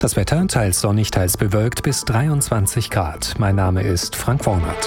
Das Wetter teils sonnig, teils bewölkt bis 23 Grad. Mein Name ist Frank Wornert.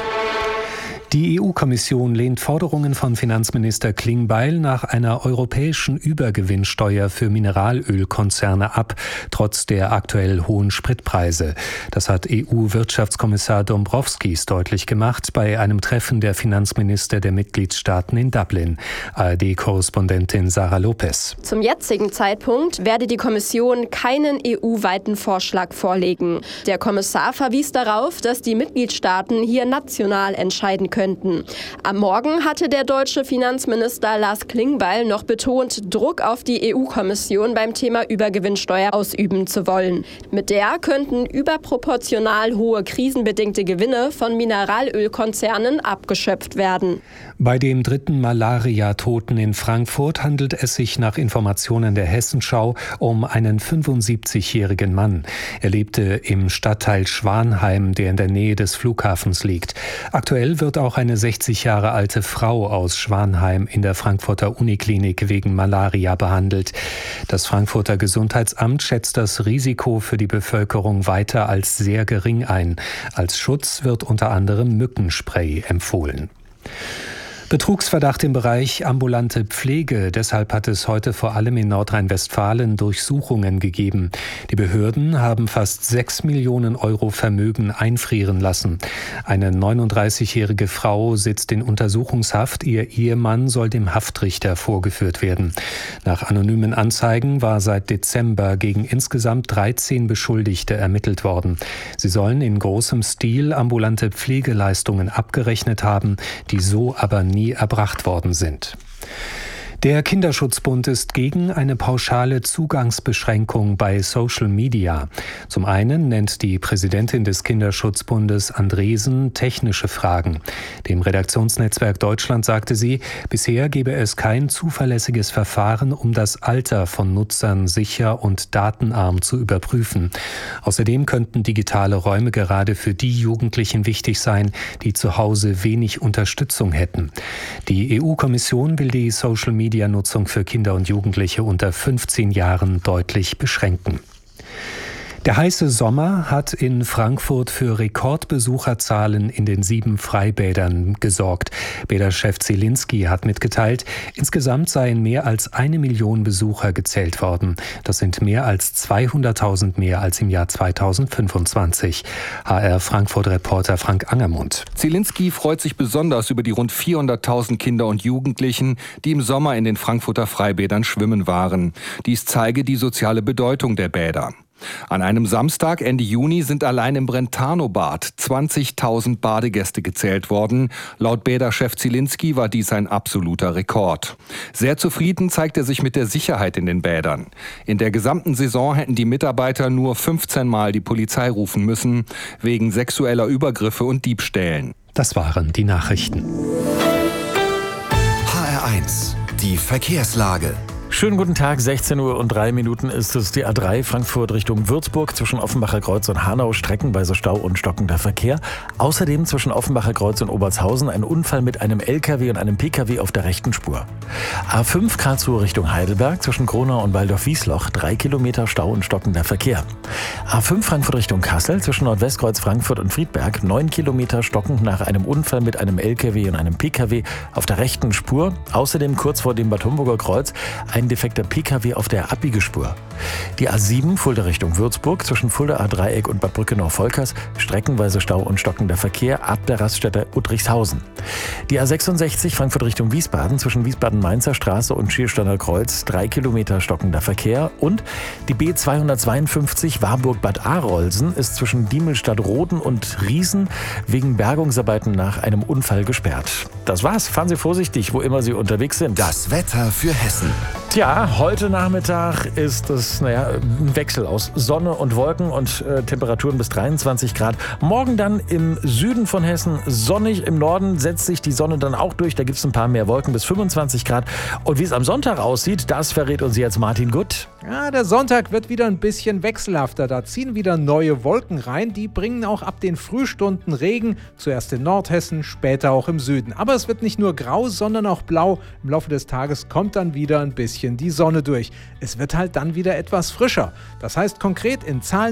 Die EU-Kommission lehnt Forderungen von Finanzminister Klingbeil nach einer europäischen Übergewinnsteuer für Mineralölkonzerne ab, trotz der aktuell hohen Spritpreise. Das hat EU-Wirtschaftskommissar Dombrovskis deutlich gemacht bei einem Treffen der Finanzminister der Mitgliedstaaten in Dublin. ARD-Korrespondentin Sarah Lopez. Zum jetzigen Zeitpunkt werde die Kommission keinen EU-weiten Vorschlag vorlegen. Der Kommissar verwies darauf, dass die Mitgliedstaaten hier national entscheiden können. Am Morgen hatte der deutsche Finanzminister Lars Klingbeil noch betont, Druck auf die EU-Kommission beim Thema Übergewinnsteuer ausüben zu wollen. Mit der könnten überproportional hohe krisenbedingte Gewinne von Mineralölkonzernen abgeschöpft werden. Bei dem dritten Malaria-Toten in Frankfurt handelt es sich nach Informationen der Hessenschau um einen 75-jährigen Mann. Er lebte im Stadtteil Schwanheim, der in der Nähe des Flughafens liegt. Aktuell wird auch eine 60 Jahre alte Frau aus Schwanheim in der Frankfurter Uniklinik wegen Malaria behandelt. Das Frankfurter Gesundheitsamt schätzt das Risiko für die Bevölkerung weiter als sehr gering ein. Als Schutz wird unter anderem Mückenspray empfohlen. Betrugsverdacht im Bereich ambulante Pflege. Deshalb hat es heute vor allem in Nordrhein-Westfalen Durchsuchungen gegeben. Die Behörden haben fast 6 Millionen Euro Vermögen einfrieren lassen. Eine 39-jährige Frau sitzt in Untersuchungshaft. Ihr Ehemann soll dem Haftrichter vorgeführt werden. Nach anonymen Anzeigen war seit Dezember gegen insgesamt 13 Beschuldigte ermittelt worden. Sie sollen in großem Stil ambulante Pflegeleistungen abgerechnet haben, die so aber nie erbracht worden sind. Der Kinderschutzbund ist gegen eine pauschale Zugangsbeschränkung bei Social Media. Zum einen nennt die Präsidentin des Kinderschutzbundes Andresen technische Fragen. Dem Redaktionsnetzwerk Deutschland sagte sie, bisher gebe es kein zuverlässiges Verfahren, um das Alter von Nutzern sicher und datenarm zu überprüfen. Außerdem könnten digitale Räume gerade für die Jugendlichen wichtig sein, die zu Hause wenig Unterstützung hätten. Die EU-Kommission will die Social-Media-Nutzung für Kinder und Jugendliche unter 15 Jahren deutlich beschränken. Der heiße Sommer hat in Frankfurt für Rekordbesucherzahlen in den 7 Freibädern gesorgt. Bäderchef Zielinski hat mitgeteilt, insgesamt seien mehr als 1 Million Besucher gezählt worden. Das sind mehr als 200.000 mehr als im Jahr 2025. HR Frankfurt-Reporter Frank Angermund. Zielinski freut sich besonders über die rund 400.000 Kinder und Jugendlichen, die im Sommer in den Frankfurter Freibädern schwimmen waren. Dies zeige die soziale Bedeutung der Bäder. An einem Samstag Ende Juni sind allein im Brentano-Bad 20.000 Badegäste gezählt worden. Laut Bäderchef Zielinski war dies ein absoluter Rekord. Sehr zufrieden zeigt er sich mit der Sicherheit in den Bädern. In der gesamten Saison hätten die Mitarbeiter nur 15 Mal die Polizei rufen müssen, wegen sexueller Übergriffe und Diebstählen. Das waren die Nachrichten. HR1, die Verkehrslage. Schönen guten Tag, 16:03 Uhr ist es, die A3 Frankfurt Richtung Würzburg zwischen Offenbacher Kreuz und Hanau, streckenweise Stau und stockender Verkehr. Außerdem zwischen Offenbacher Kreuz und Obertshausen ein Unfall mit einem LKW und einem PKW auf der rechten Spur. A5 Karlsruhe Richtung Heidelberg zwischen Kronau und Waldorf-Wiesloch 3 Kilometer Stau und stockender Verkehr. A5 Frankfurt Richtung Kassel zwischen Nordwestkreuz Frankfurt und Friedberg 9 Kilometer stockend nach einem Unfall mit einem LKW und einem PKW auf der rechten Spur. Außerdem kurz vor dem Bad Homburger Kreuz ein defekter PKW auf der Abbiegespur. Die A7 Fulda Richtung Würzburg zwischen Fulda A-Dreieck und Bad Brückenau-Volkers streckenweise Stau und stockender Verkehr ab der Raststätte Uttrichshausen. Die A66 Frankfurt Richtung Wiesbaden zwischen Wiesbaden-Mainzer Straße und Schiersteiner Kreuz 3 Kilometer stockender Verkehr und die B252 Warburg-Bad Arolsen ist zwischen Diemelstadt-Roden und Riesen wegen Bergungsarbeiten nach einem Unfall gesperrt. Das war's. Fahren Sie vorsichtig, wo immer Sie unterwegs sind. Das Wetter für Hessen. Tja, heute Nachmittag ist es ein Wechsel aus Sonne und Wolken und Temperaturen bis 23 Grad. Morgen dann im Süden von Hessen sonnig, im Norden setzt sich die Sonne dann auch durch. Da gibt es ein paar mehr Wolken bis 25 Grad. Und wie es am Sonntag aussieht, das verrät uns jetzt Martin Gutt. Ja, der Sonntag wird wieder ein bisschen wechselhafter. Da ziehen wieder neue Wolken rein. Die bringen auch ab den Frühstunden Regen. Zuerst in Nordhessen, später auch im Süden. Aber es wird nicht nur grau, sondern auch blau. Im Laufe des Tages kommt dann wieder ein bisschen die Sonne durch. Es wird halt dann wieder etwas frischer. Das heißt konkret in Zahlen